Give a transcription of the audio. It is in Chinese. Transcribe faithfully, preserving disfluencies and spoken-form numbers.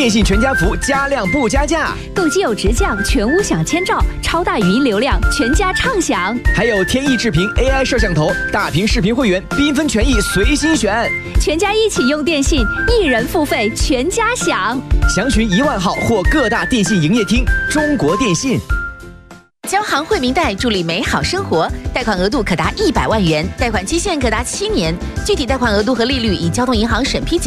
电信全家福加量不加价， 购机有直降，全屋享千兆，超大语音流量，全家畅享。 还有天翼智屏 A I 摄像头，大屏视频会员缤纷权益随心选。 全家一起用电信，一人付费，全家享。 详询一万号或各大电信营业厅。中国电信。 交行惠民贷助力美好生活，贷款额度可达一百万元，贷款期限可达七年，具体贷款额度和利率以交通银行审批。